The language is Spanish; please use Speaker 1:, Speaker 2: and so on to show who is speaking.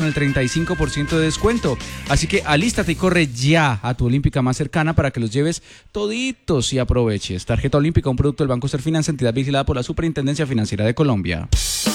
Speaker 1: el 35% de descuento. Así que alístate y corre ya a tu Olímpica más cercana para que los lleves toditos y aproveches. Tarjeta Olímpica, un producto del Banco Serfinanza, entidad vigilada por la Superintendencia Financiera de Colombia.